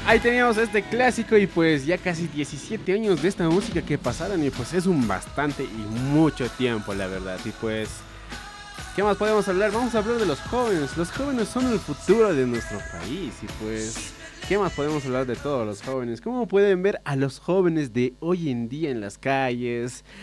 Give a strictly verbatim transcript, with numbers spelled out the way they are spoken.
Ahí teníamos este clásico y pues ya casi diecisiete años de esta música que pasaron y pues es un bastante y mucho tiempo, la verdad. Y pues, ¿qué más podemos hablar? Vamos a hablar de los jóvenes. Los jóvenes son el futuro de nuestro país y pues, ¿qué más podemos hablar de todos los jóvenes? ¿Cómo pueden ver a los jóvenes de hoy en día en las calles?